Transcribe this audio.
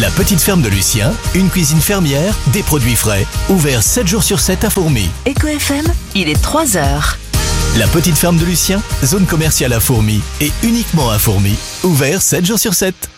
La petite ferme de Lucien, une cuisine fermière, des produits frais. Ouvert 7 jours sur 7 à Fourmies. Eco FM, il est 3h. La petite ferme de Lucien, zone commerciale à Fourmies et uniquement à Fourmies. Ouvert 7 jours sur 7.